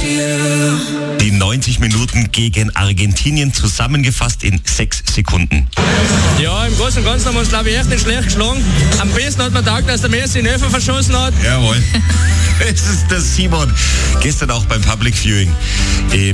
Die 90 Minuten gegen Argentinien zusammengefasst in 6 Sekunden. Ja, im Großen und Ganzen haben wir uns, glaube ich, echt nicht schlecht geschlagen. Am besten hat man gedacht, dass der Messi den Elfer verschossen hat. Jawohl. Es ist der Simon. Gestern auch beim Public Viewing